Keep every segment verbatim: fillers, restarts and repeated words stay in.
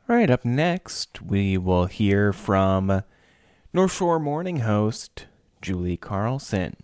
All right, up next, we will hear from North Shore Morning host Julie Carlson.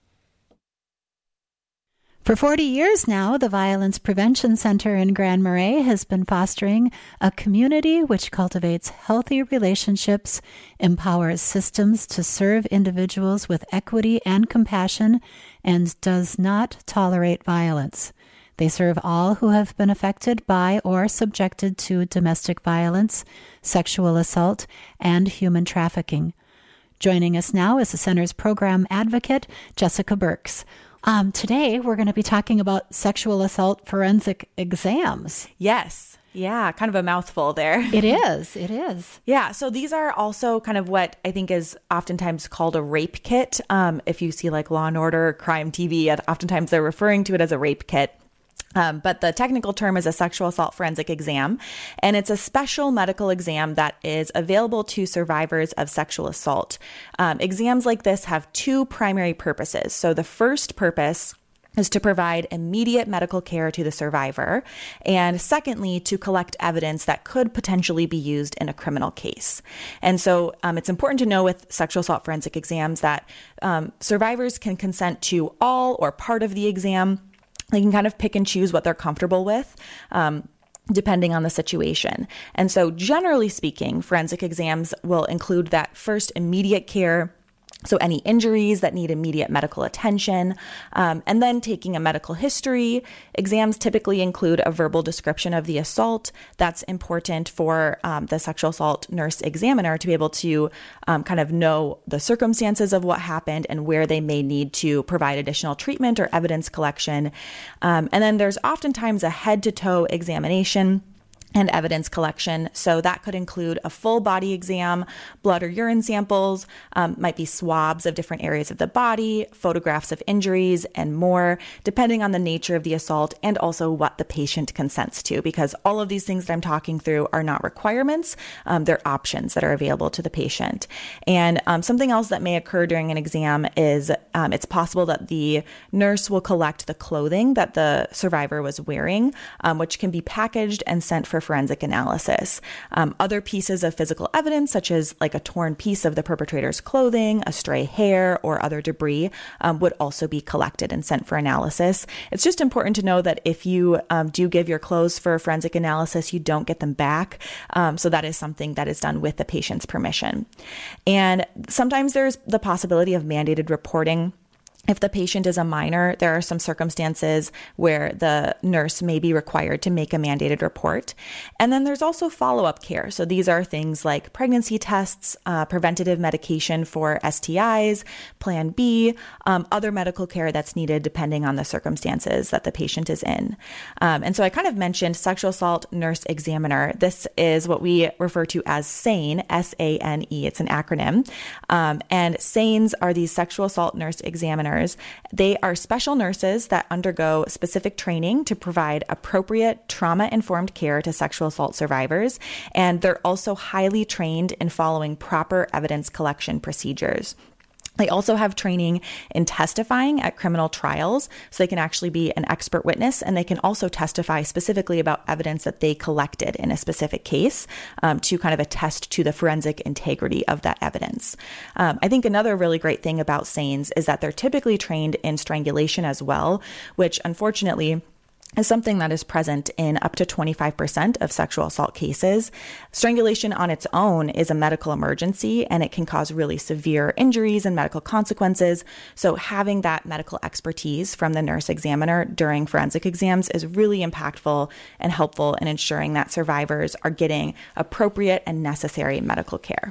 For forty years now, the Violence Prevention Center in Grand Marais has been fostering a community which cultivates healthy relationships, empowers systems to serve individuals with equity and compassion, and does not tolerate violence. They serve all who have been affected by or subjected to domestic violence, sexual assault, and human trafficking. Joining us now is the center's program advocate, Jessica Burks. Um, today, we're going to be talking about sexual assault forensic exams. Yes. Yeah, kind of a mouthful there. It is. It is. Yeah. So these are also kind of what I think is oftentimes called a rape kit. Um, if you see like Law and Order, Crime T V, oftentimes they're referring to it as a rape kit. Um, but the technical term is a sexual assault forensic exam, and it's a special medical exam that is available to survivors of sexual assault. Um, exams like this have two primary purposes. So the first purpose is to provide immediate medical care to the survivor, and secondly, to collect evidence that could potentially be used in a criminal case. And so um, it's important to know with sexual assault forensic exams that um, survivors can consent to all or part of the exam. They can kind of pick and choose what they're comfortable with, um, depending on the situation. And so generally speaking, forensic exams will include that first immediate care. So any injuries that need immediate medical attention, um, and then taking a medical history. Exams typically include a verbal description of the assault. That's important for um, the sexual assault nurse examiner to be able to um, kind of know the circumstances of what happened and where they may need to provide additional treatment or evidence collection. Um, and then there's oftentimes a head-to-toe examination and evidence collection. So that could include a full body exam, blood or urine samples, um, might be swabs of different areas of the body, photographs of injuries, and more, depending on the nature of the assault and also what the patient consents to, because all of these things that I'm talking through are not requirements. Um, they're options that are available to the patient. And um, something else that may occur during an exam is um, it's possible that the nurse will collect the clothing that the survivor was wearing, um, which can be packaged and sent for forensic analysis. Um, other pieces of physical evidence, such as like a torn piece of the perpetrator's clothing, a stray hair, or other debris, um, would also be collected and sent for analysis. It's just important to know that if you um, do give your clothes for forensic analysis, you don't get them back. Um, so that is something that is done with the patient's permission. And sometimes there's the possibility of mandated reporting. If the patient is a minor, there are some circumstances where the nurse may be required to make a mandated report. And then there's also follow-up care. So these are things like pregnancy tests, uh, preventative medication for S T Is, Plan B, um, other medical care that's needed depending on the circumstances that the patient is in. Um, and so I kind of mentioned sexual assault nurse examiner. This is what we refer to as SANE, S A N E. It's an acronym. Um, and SANEs are these sexual assault nurse examiners. They are special nurses that undergo specific training to provide appropriate trauma-informed care to sexual assault survivors, and they're also highly trained in following proper evidence collection procedures. They also have training in testifying at criminal trials, so they can actually be an expert witness, and they can also testify specifically about evidence that they collected in a specific case um, to kind of attest to the forensic integrity of that evidence. Um, I think another really great thing about SANEs is that they're typically trained in strangulation as well, which unfortunately is something that is present in up to twenty-five percent of sexual assault cases. Strangulation on its own is a medical emergency, and it can cause really severe injuries and medical consequences. So having that medical expertise from the nurse examiner during forensic exams is really impactful and helpful in ensuring that survivors are getting appropriate and necessary medical care.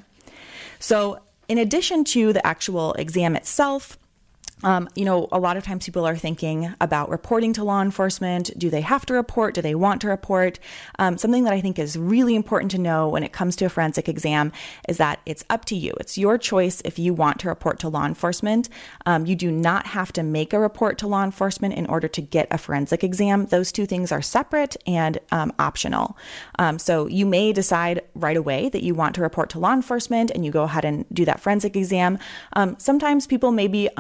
So in addition to the actual exam itself, Um, you know, a lot of times people are thinking about reporting to law enforcement. Do they have to report? Do they want to report? Um, something that I think is really important to know when it comes to a forensic exam is that it's up to you. It's your choice if you want to report to law enforcement. Um, you do not have to make a report to law enforcement in order to get a forensic exam. Those two things are separate and um, optional. Um, so you may decide right away that you want to report to law enforcement and you go ahead and do that forensic exam. Um, sometimes people may be unsure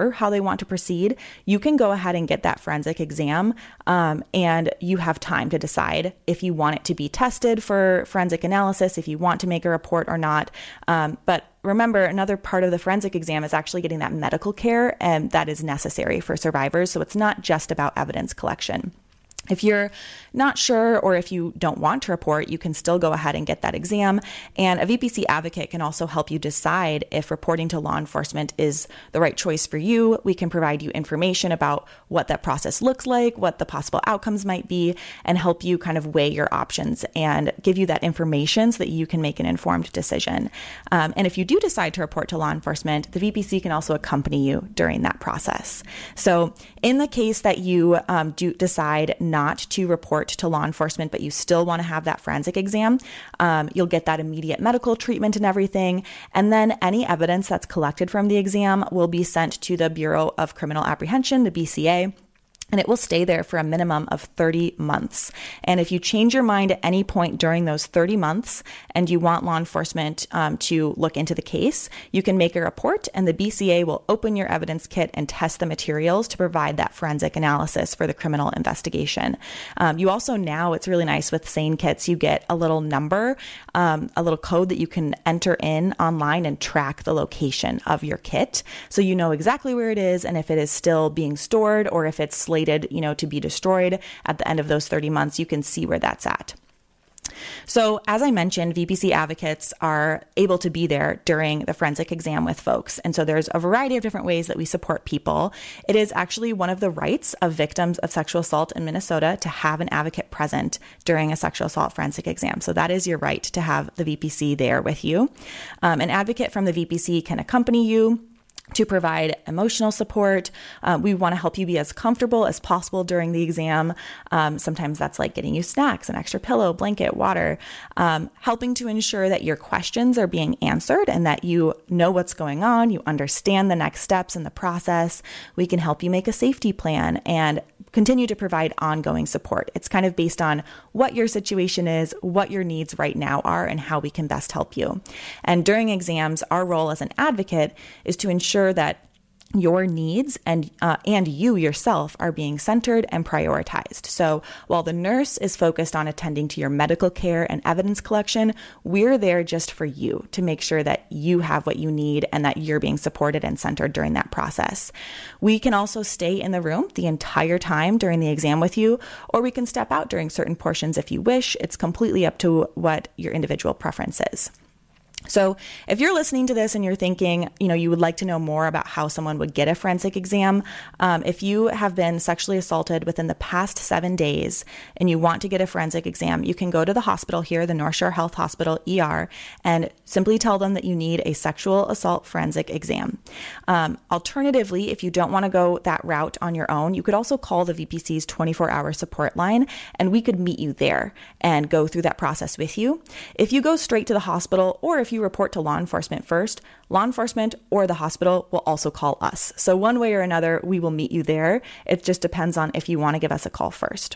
sure how they want to proceed, you can go ahead and get that forensic exam, um, and you have time to decide if you want it to be tested for forensic analysis, if you want to make a report or not. Um, but remember, another part of the forensic exam is actually getting that medical care, and that is necessary for survivors. So it's not just about evidence collection. If you're not sure, or if you don't want to report, you can still go ahead and get that exam. And a V P C advocate can also help you decide if reporting to law enforcement is the right choice for you. We can provide you information about what that process looks like, what the possible outcomes might be, and help you kind of weigh your options and give you that information so that you can make an informed decision. Um, and if you do decide to report to law enforcement, the V P C can also accompany you during that process. So in the case that you um, do decide not to report to law enforcement, but you still want to have that forensic exam, um, you'll get that immediate medical treatment and everything. And then any evidence that's collected from the exam will be sent to the Bureau of Criminal Apprehension, the B C A. And it will stay there for a minimum of thirty months. And if you change your mind at any point during those thirty months and you want law enforcement um, to look into the case, you can make a report, and the B C A will open your evidence kit and test the materials to provide that forensic analysis for the criminal investigation. Um, you also now, it's really nice with SANE kits, you get a little number, um, a little code that you can enter in online and track the location of your kit. So you know exactly where it is and if it is still being stored or if it's slated you know, to be destroyed at the end of those thirty months, you can see where that's at. So as I mentioned, V P C advocates are able to be there during the forensic exam with folks. And so there's a variety of different ways that we support people. It is actually one of the rights of victims of sexual assault in Minnesota to have an advocate present during a sexual assault forensic exam. So that is your right to have the V P C there with you. Um, an advocate from the V P C can accompany you to provide emotional support. Uh, we want to help you be as comfortable as possible during the exam. Um, sometimes that's like getting you snacks, an extra pillow, blanket, water, um, helping to ensure that your questions are being answered and that you know what's going on, you understand the next steps in the process. We can help you make a safety plan and continue to provide ongoing support. It's kind of based on what your situation is, what your needs right now are, and how we can best help you. And during exams, our role as an advocate is to ensure that your needs and uh, and you yourself are being centered and prioritized. So while the nurse is focused on attending to your medical care and evidence collection, we're there just for you to make sure that you have what you need and that you're being supported and centered during that process. We can also stay in the room the entire time during the exam with you, or we can step out during certain portions if you wish. It's completely up to what your individual preference is. So if you're listening to this and you're thinking, you know, you would like to know more about how someone would get a forensic exam, um, if you have been sexually assaulted within the past seven days and you want to get a forensic exam, you can go to the hospital here, the North Shore Health Hospital E R, and simply tell them that you need a sexual assault forensic exam. Um, alternatively, if you don't want to go that route on your own, you could also call the V P C's twenty-four hour support line, and we could meet you there and go through that process with you. If you go straight to the hospital, or if you report to law enforcement first, law enforcement or the hospital will also call us. So one way or another, we will meet you there. It just depends on if you want to give us a call first.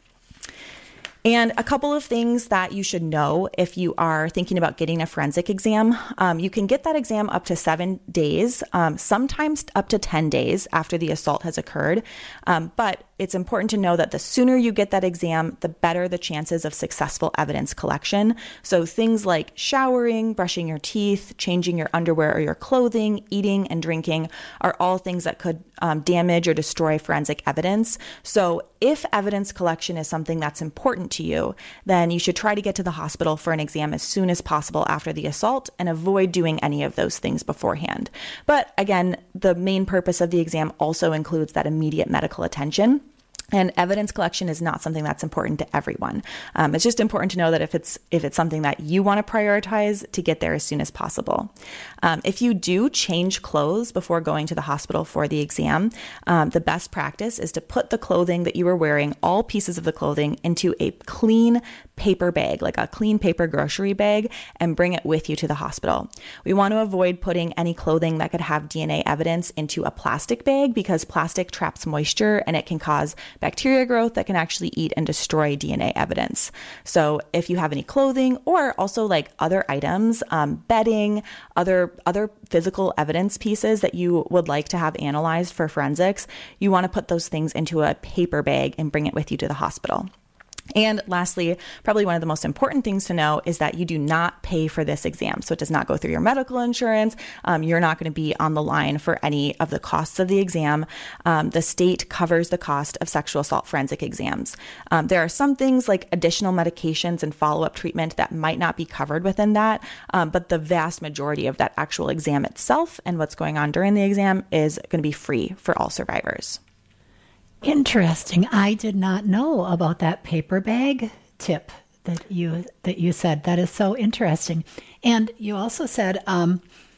And a couple of things that you should know if you are thinking about getting a forensic exam. Um, you can get that exam up to seven days, um, sometimes up to ten days after the assault has occurred. Um, but it's important to know that the sooner you get that exam, the better the chances of successful evidence collection. So things like showering, brushing your teeth, changing your underwear or your clothing, eating and drinking are all things that could um, damage or destroy forensic evidence. So if evidence collection is something that's important to you, then you should try to get to the hospital for an exam as soon as possible after the assault and avoid doing any of those things beforehand. But again, the main purpose of the exam also includes that immediate medical attention. And evidence collection is not something that's important to everyone. Um, it's just important to know that if it's if it's something that you want to prioritize, to get there as soon as possible. Um, if you do change clothes before going to the hospital for the exam, um, the best practice is to put the clothing that you were wearing, all pieces of the clothing, into a clean paper bag, like a clean paper grocery bag, and bring it with you to the hospital. We want to avoid putting any clothing that could have D N A evidence into a plastic bag because plastic traps moisture and it can cause bacteria growth that can actually eat and destroy D N A evidence. So if you have any clothing or also like other items, um, bedding, other other physical evidence pieces that you would like to have analyzed for forensics, you want to put those things into a paper bag and bring it with you to the hospital. And lastly, probably one of the most important things to know is that you do not pay for this exam. So it does not go through your medical insurance. Um, you're not going to be on the line for any of the costs of the exam. Um, the state covers the cost of sexual assault forensic exams. Um, there are some things like additional medications and follow-up treatment that might not be covered within that. Um, but the vast majority of that actual exam itself and what's going on during the exam is going to be free for all survivors. Interesting. I did not know about that paper bag tip that you that you said. That is so interesting. And you also said um,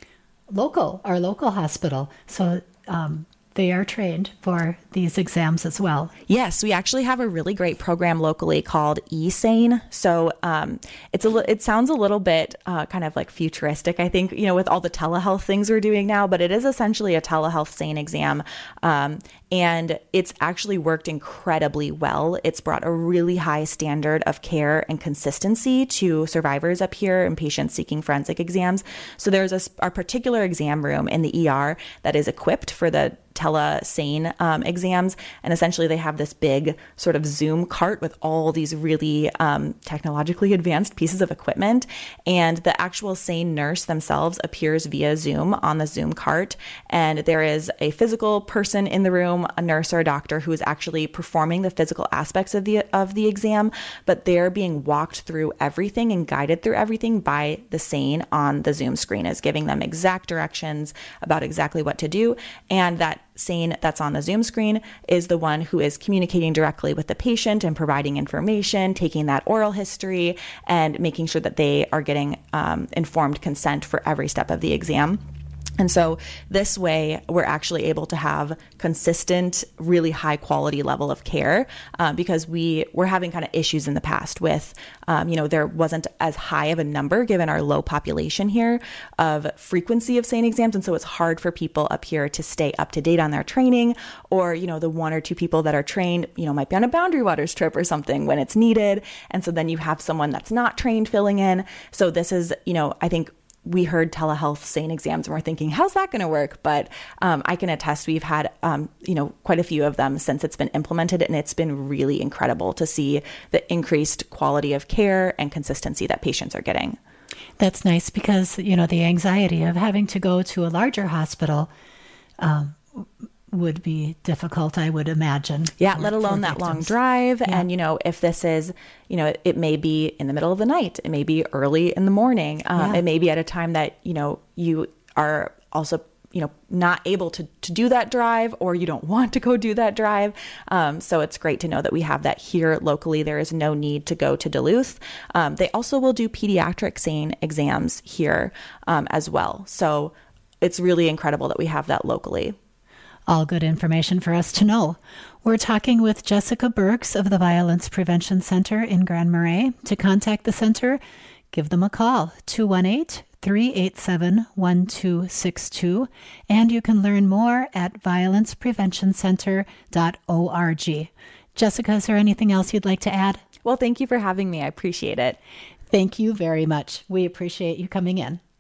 local, our local hospital. So um, they are trained for these exams as well. Yes, we actually have a really great program locally called eSane. So um, it's a it sounds a little bit uh, kind of like futuristic, I think, you know, with all the telehealth things we're doing now, but it is essentially a telehealth SANE exam. Um, and it's actually worked incredibly well. It's brought a really high standard of care and consistency to survivors up here and patients seeking forensic exams. So there's a, a particular exam room in the E R that is equipped for the tele-SANE um, exams. And essentially they have this big sort of Zoom cart with all these really um, technologically advanced pieces of equipment. And the actual SANE nurse themselves appears via Zoom on the Zoom cart. And there is a physical person in the room, a nurse or a doctor, who is actually performing the physical aspects of the of the exam, but they're being walked through everything and guided through everything by the SANE on the Zoom screen, is giving them exact directions about exactly what to do. And that SANE that's on the Zoom screen is the one who is communicating directly with the patient and providing information, taking that oral history, and making sure that they are getting um, informed consent for every step of the exam. And so this way, we're actually able to have consistent, really high quality level of care uh, because we were having kind of issues in the past with, um, you know, there wasn't as high of a number given our low population here of frequency of SANE exams. And so it's hard for people up here to stay up to date on their training, or, you know, the one or two people that are trained, you know, might be on a Boundary Waters trip or something when it's needed. And so then you have someone that's not trained filling in. So this is, you know, I think we heard telehealth SANE exams and we're thinking, how's that going to work? But um, I can attest we've had, um, you know, quite a few of them since it's been implemented, and it's been really incredible to see the increased quality of care and consistency that patients are getting. That's nice because, you know, the anxiety of having to go to a larger hospital um, would be difficult, I would imagine. Yeah, for, let alone that long drive. Yeah. And, you know, if this is, you know, it, it may be in the middle of the night, it may be early in the morning, um, yeah. It may be at a time that, you know, you are also, you know, not able to, to do that drive, or you don't want to go do that drive. Um, so it's great to know that we have that here locally. There is no need to go to Duluth. Um, they also will do pediatric SANE exams here um, as well. So it's really incredible that we have that locally. All good information for us to know. We're talking with Jessica Burks of the Violence Prevention Center in Grand Marais. To contact the center, give them a call, two one eight, three eight seven, one two six two, and you can learn more at violence prevention center dot org. Jessica, is there anything else you'd like to add? Well, thank you for having me. I appreciate it. Thank you very much. We appreciate you coming in.